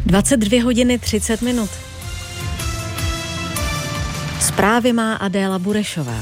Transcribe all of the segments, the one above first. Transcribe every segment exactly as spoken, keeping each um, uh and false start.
dvacet dvě hodiny třicet minut. Zprávy má Adéla Burešová.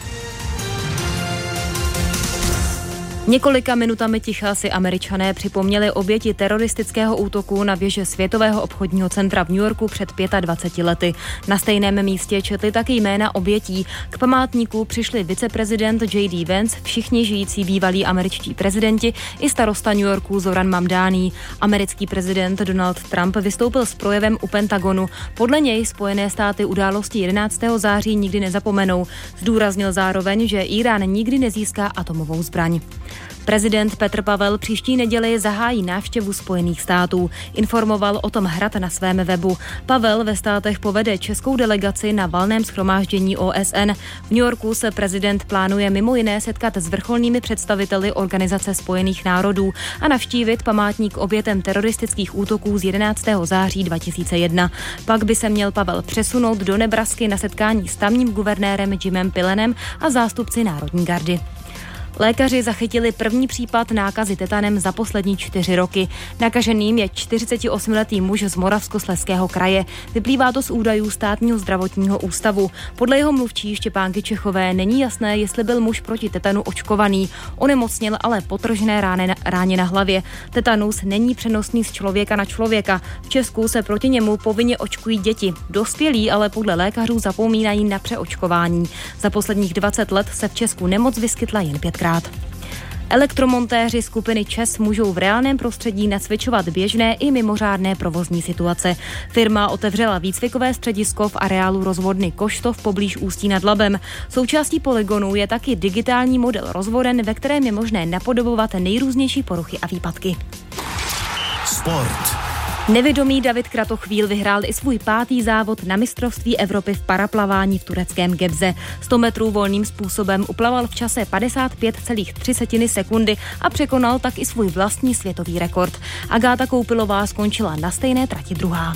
Několika minutami ticha si Američané připomněli oběti teroristického útoku na věže Světového obchodního centra v New Yorku před dvaceti pěti lety. Na stejném místě četli taky jména obětí. K památníku přišli viceprezident J D Vance, všichni žijící bývalí američtí prezidenti i starosta New Yorku Zoran Mamdani. Americký prezident Donald Trump vystoupil s projevem u Pentagonu. Podle něj Spojené státy události jedenáctého září nikdy nezapomenou. Zdůraznil zároveň, že Irán nikdy nezíská atomovou zbraň. Prezident Petr Pavel příští neděli zahájí návštěvu Spojených států. Informoval o tom Hrad na svém webu. Pavel ve státech povede českou delegaci na valném shromáždění O S N. V New Yorku se prezident plánuje mimo jiné setkat s vrcholnými představiteli Organizace spojených národů a navštívit památník obětem teroristických útoků z jedenáctého září dva tisíce jedna. Pak by se měl Pavel přesunout do Nebrasky na setkání s tamním guvernérem Jimem Pillenem a zástupci Národní gardy. Lékaři zachytili první případ nákazy tetanem za poslední čtyři roky. Nakaženým je čtyřicetiosmiletý muž z Moravskoslezského kraje. Vyplývá to z údajů Státního zdravotního ústavu. Podle jeho mluvčí Štěpánky Čechové není jasné, jestli byl muž proti tetanu očkovaný. Onemocněl ale potržené rány na, ráně na hlavě. Tetanus není přenosný z člověka na člověka. V Česku se proti němu povinně očkují děti. Dospělí ale podle lékařů zapomínají na přeočkování. Za posledních dvacet let se v Česku nemoc vyskytla jen pětkrát. Elektromontéři skupiny ČEZ můžou v reálném prostředí nacvičovat běžné i mimořádné provozní situace. Firma otevřela výcvikové středisko v areálu rozvodny Koštov poblíž Ústí nad Labem. Součástí polygonu je taky digitální model rozvoden, ve kterém je možné napodobovat nejrůznější poruchy a výpadky. Sport. Nevědomý David Kratochvíl vyhrál i svůj pátý závod na mistrovství Evropy v paraplavání v tureckém Gebze. sto metrů volným způsobem uplaval v čase padesát pět celá tři sekundy a překonal tak i svůj vlastní světový rekord. Agáta Koupilová skončila na stejné trati druhá.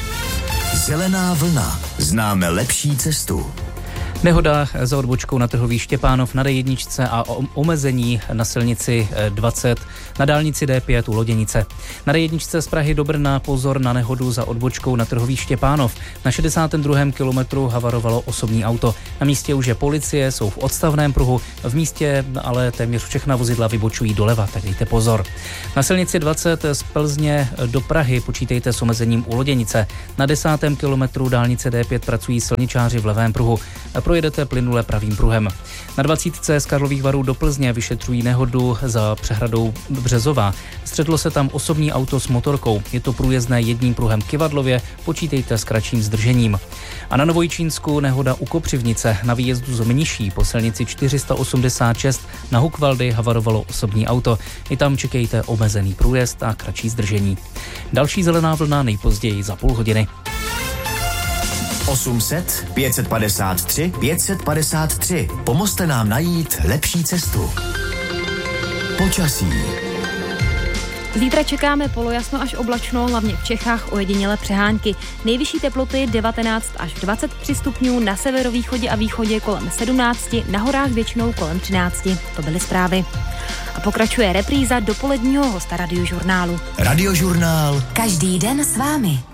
Zelená vlna. Známe lepší cestu. Nehoda za odbočkou na trhový Štěpánov na D jedna a omezení na silnici dvacet na dálnici D pět u Loděnice. Na D jedna z Prahy do Brna pozor na nehodu za odbočkou na trhový Štěpánov. Na šedesátém druhém kilometru havarovalo osobní auto. Na místě už je policie, jsou v odstavném pruhu, v místě ale téměř všechna vozidla vybočují doleva, tak dejte pozor. Na silnici dvacet z Plzně do Prahy počítejte s omezením u Loděnice. Na desátém kilometru dálnice D pět pracují silničáři v levém pruhu. Projedete plynule pravým pruhem. Na dvacítce z Karlových Varů do Plzně vyšetřují nehodu za přehradou Březová. Střetlo se tam osobní auto s motorkou. Je to průjezdné jedním pruhem Kyvadlově, počítejte s kratším zdržením. A na Novojčínsku nehoda u Kopřivnice na výjezdu z Mniší po silnici čtyři sta osmdesát šest na Hukvaldy havarovalo osobní auto. I tam čekejte omezený průjezd a kratší zdržení. Další zelená vlna nejpozději za půl hodiny. osm set pět set padesát tři pět set padesát tři. Pomozte nám najít lepší cestu. Počasí. Zítra čekáme polojasno až oblačno, hlavně v Čechách ojedinělé přehánky. Nejvyšší teploty devatenáct až dvacet tři stupňů, na severovýchodě a východě kolem sedmnáct, na horách většinou kolem třináct. To byly zprávy. A pokračuje repríza dopoledního hosta Radiožurnálu. Radiožurnál. Každý den s vámi.